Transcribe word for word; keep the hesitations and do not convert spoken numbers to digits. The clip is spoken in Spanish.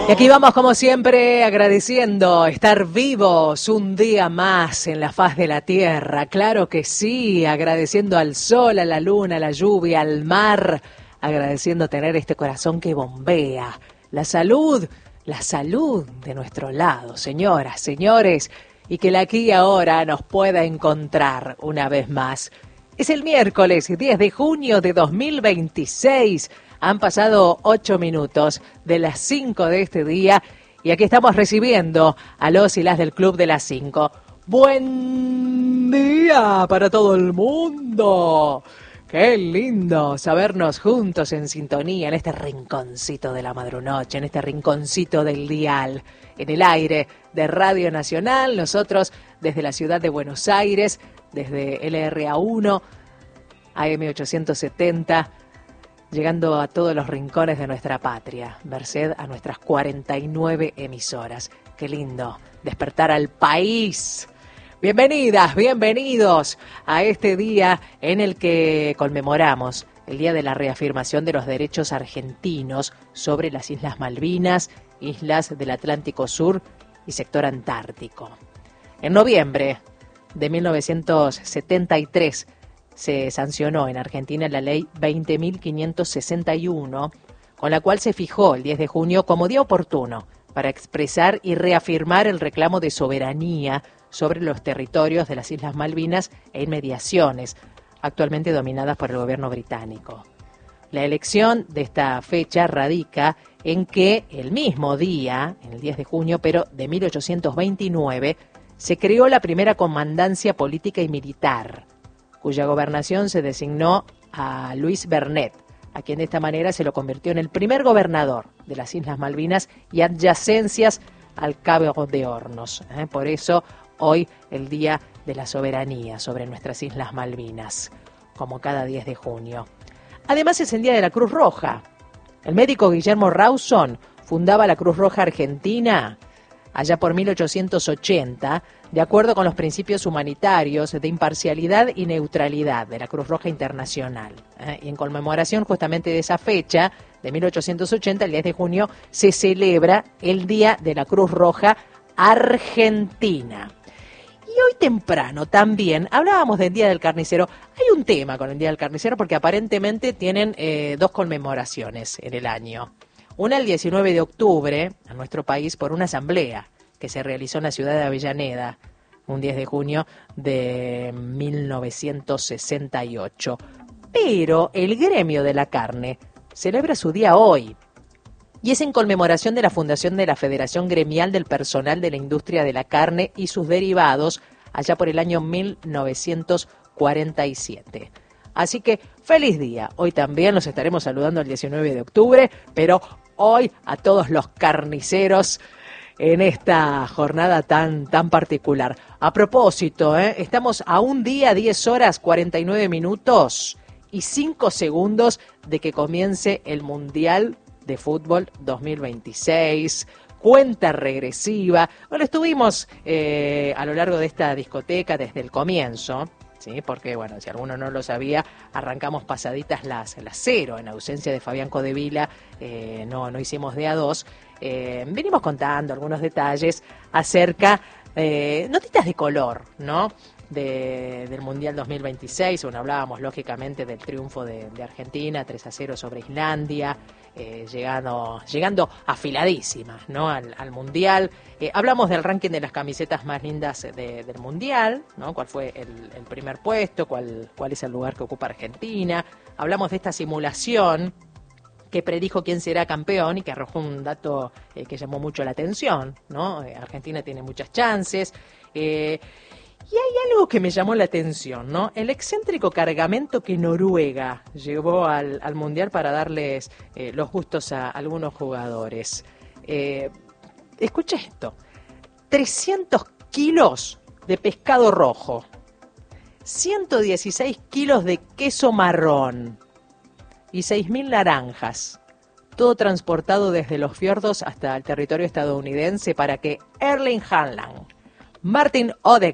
Y aquí vamos como siempre agradeciendo estar vivos un día más en la faz de la tierra, claro que sí, agradeciendo al sol, a la luna, a la lluvia, al mar, agradeciendo tener este corazón que bombea, la salud, la salud de nuestro lado, señoras, señores, y que la aquí y ahora nos pueda encontrar una vez más. Es el miércoles diez de junio de dos mil veintiséis. Han pasado ocho minutos de las cinco de este día y aquí estamos recibiendo a los y las del Club de las cinco. ¡Buen día para todo el mundo! ¡Qué lindo sabernos juntos en sintonía en este rinconcito de la madrunoche, en este rinconcito del dial, en el aire de Radio Nacional, nosotros desde la ciudad de Buenos Aires, desde L R A uno, A M ochocientos setenta, llegando a todos los rincones de nuestra patria, merced a nuestras cuarenta y nueve emisoras. ¡Qué lindo despertar al país! Bienvenidas, bienvenidos a este día en el que conmemoramos el Día de la Reafirmación de los Derechos Argentinos sobre las Islas Malvinas, islas del Atlántico Sur y sector antártico. En noviembre de mil novecientos setenta y tres, se sancionó en Argentina la ley veinte mil quinientos sesenta y uno, con la cual se fijó el diez de junio como día oportuno para expresar y reafirmar el reclamo de soberanía sobre los territorios de las Islas Malvinas e inmediaciones, actualmente dominadas por el gobierno británico. La elección de esta fecha radica en que el mismo día, en el diez de junio, pero de mil ochocientos veintinueve, se creó la primera comandancia política y militar, cuya gobernación se designó a Luis Bernet, a quien de esta manera se lo convirtió en el primer gobernador de las Islas Malvinas y adyacencias al Cabo de Hornos. ¿eh? Por eso, hoy, el Día de la Soberanía sobre nuestras Islas Malvinas, como cada diez de junio. Además, es el Día de la Cruz Roja. El médico Guillermo Rawson fundaba la Cruz Roja Argentina allá por mil ochocientos ochenta, de acuerdo con los principios humanitarios de imparcialidad y neutralidad de la Cruz Roja Internacional. ¿eh? Y en conmemoración justamente de esa fecha, de mil ochocientos ochenta, el diez de junio, se celebra el Día de la Cruz Roja Argentina. Y hoy temprano también hablábamos del Día del Carnicero. Hay un tema con el Día del Carnicero porque aparentemente tienen eh, dos conmemoraciones en el año. Una el diecinueve de octubre, en nuestro país, por una asamblea que se realizó en la ciudad de Avellaneda, un diez de junio de mil novecientos sesenta y ocho. Pero el gremio de la carne celebra su día hoy, y es en conmemoración de la fundación de la Federación Gremial del Personal de la Industria de la Carne y sus derivados, allá por el año mil novecientos cuarenta y siete. Así que, feliz día. Hoy también los estaremos saludando el diecinueve de octubre, pero hoy a todos los carniceros en esta jornada tan, tan particular. A propósito, ¿eh? estamos a un día, diez horas, cuarenta y nueve minutos y cinco segundos de que comience el Mundial de Fútbol dos mil veintiséis. Cuenta regresiva. Bueno, estuvimos eh, a lo largo de esta discoteca desde el comienzo. Sí, porque, bueno, si alguno no lo sabía, arrancamos pasaditas las, las cero, en ausencia de Fabián Codevila, eh, no, no hicimos de a dos. Eh, venimos contando algunos detalles acerca, eh, notitas de color, ¿no?, de, del Mundial dos mil veintiséis. Bueno, hablábamos lógicamente del triunfo de, de Argentina, tres a cero sobre Islandia, eh, llegando, llegando afiladísimas, ¿no?, al, al Mundial. Eh, hablamos del ranking de las camisetas más lindas de, del Mundial, ¿no?, cuál fue el, el primer puesto, cuál, cuál es el lugar que ocupa Argentina. Hablamos de esta simulación que predijo quién será campeón y que arrojó un dato eh, que llamó mucho la atención, ¿no? Eh, Argentina tiene muchas chances. Eh, y hay algo que me llamó la atención, ¿no? El excéntrico cargamento que Noruega llevó al, al Mundial para darles eh, los gustos a algunos jugadores. Eh, escucha esto, trescientos kilos de pescado rojo, ciento dieciséis kilos de queso marrón y seis mil naranjas, todo transportado desde los fiordos hasta el territorio estadounidense para que Erling Haaland, Martin Odegaard